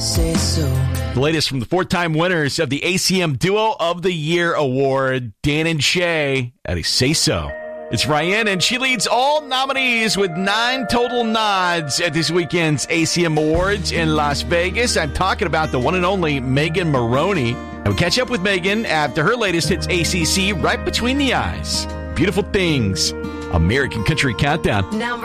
Say so. The latest from the four-time winners of the ACM Duo of the Year Award, Dan and Shay at a Say So. It's Ryan, and she leads all nominees with 9 total nods at this weekend's ACM Awards in Las Vegas. I'm talking about the one and only Megan Moroney. And we'll catch up with Megan after her latest hits ACC, Right Between the Eyes. Beautiful Things, American Country Countdown. Now